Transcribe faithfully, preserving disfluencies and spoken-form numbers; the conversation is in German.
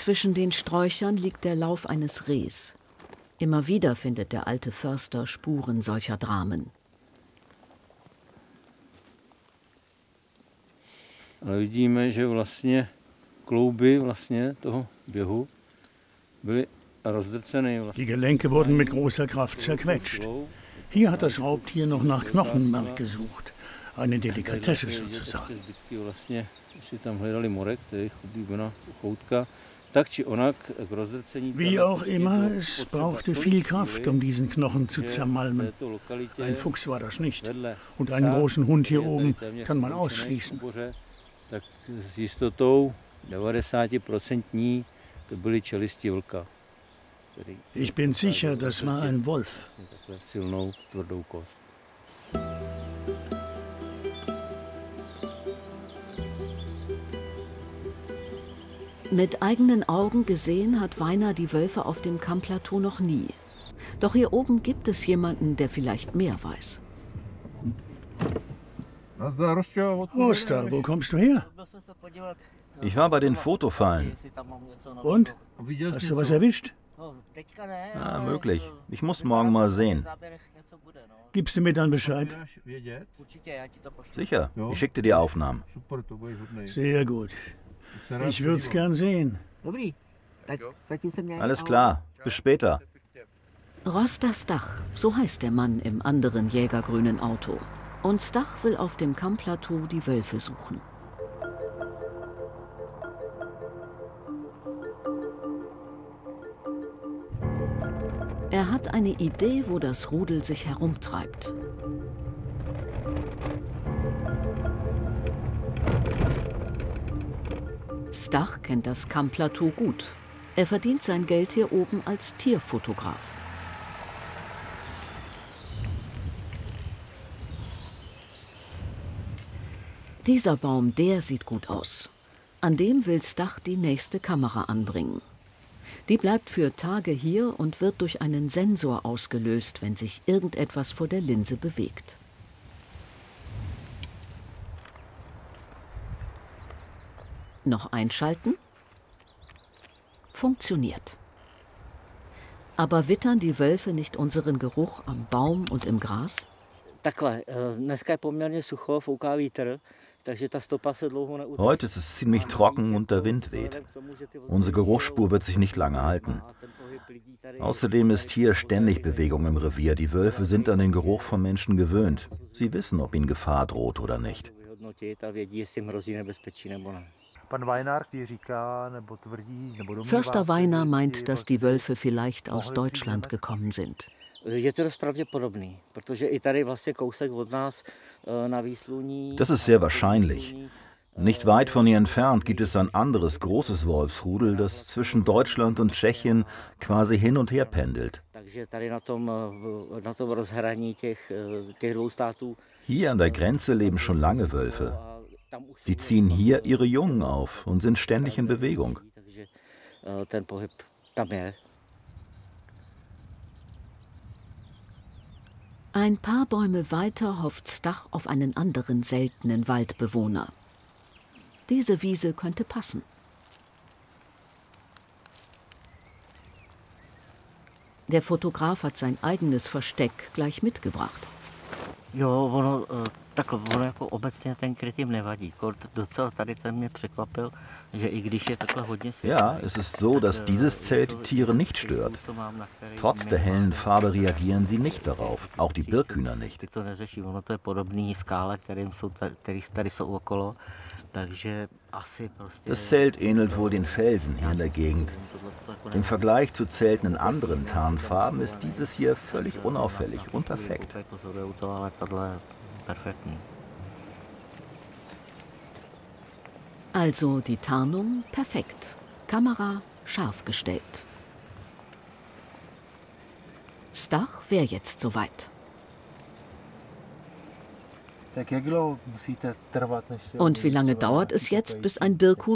Zwischen den Sträuchern liegt der Lauf eines Rehs. Immer wieder findet der alte Förster Spuren solcher Dramen. Die Gelenke wurden mit großer Kraft zerquetscht. Hier hat das Raubtier noch nach Knochenmark gesucht. Eine Delikatesse sozusagen. Wie auch immer, es brauchte viel Kraft, um diesen Knochen zu zermalmen. Ein Fuchs war das nicht. Und einen großen Hund hier oben kann man ausschließen. Ich bin sicher, das war ein Wolf. Mit eigenen Augen gesehen hat Weiner die Wölfe auf dem Kammplateau noch nie. Doch hier oben gibt es jemanden, der vielleicht mehr weiß. Oster, wo kommst du her? Ich war bei den Fotofallen. Und? Hast du was erwischt? Ja, möglich. Ich muss morgen mal sehen. Gibst du mir dann Bescheid? Sicher, ich schicke dir die Aufnahmen. Sehr gut. Ich würde es gern sehen. Alles klar, bis später. Roster Stach, so heißt der Mann im anderen jägergrünen Auto. Und Stach will auf dem Kammplateau die Wölfe suchen. Er hat eine Idee, wo das Rudel sich herumtreibt. Stach kennt das Kammplateau gut. Er verdient sein Geld hier oben als Tierfotograf. Dieser Baum, der sieht gut aus. An dem will Stach die nächste Kamera anbringen. Die bleibt für Tage hier und wird durch einen Sensor ausgelöst, wenn sich irgendetwas vor der Linse bewegt. Noch einschalten? Funktioniert. Aber wittern die Wölfe nicht unseren Geruch am Baum und im Gras? Heute ist es ziemlich trocken und der Wind weht. Unsere Geruchsspur wird sich nicht lange halten. Außerdem ist hier ständig Bewegung im Revier. Die Wölfe sind an den Geruch von Menschen gewöhnt. Sie wissen, ob ihnen Gefahr droht oder nicht. Förster Weiner meint, dass die Wölfe vielleicht aus Deutschland gekommen sind. Das ist sehr wahrscheinlich. Nicht weit von hier entfernt gibt es ein anderes großes Wolfsrudel, das zwischen Deutschland und Tschechien quasi hin und her pendelt. Hier an der Grenze leben schon lange Wölfe. Sie ziehen hier ihre Jungen auf und sind ständig in Bewegung. Ein paar Bäume weiter hofft Stach auf einen anderen seltenen Waldbewohner. Diese Wiese könnte passen. Der Fotograf hat sein eigenes Versteck gleich mitgebracht. Ja, es ist so, dass dieses Zelt die Tiere nicht stört. Trotz der hellen Farbe reagieren sie nicht darauf, auch die Birkhühner nicht. Das Zelt ähnelt wohl den Felsen hier in der Gegend. Im Vergleich zu Zelten in anderen Tarnfarben ist dieses hier völlig unauffällig und perfekt. Also die Tarnung perfekt, Kamera scharf gestellt. Stach wäre jetzt soweit. Und wie lange dauert es jetzt, bis ein Birkhuhn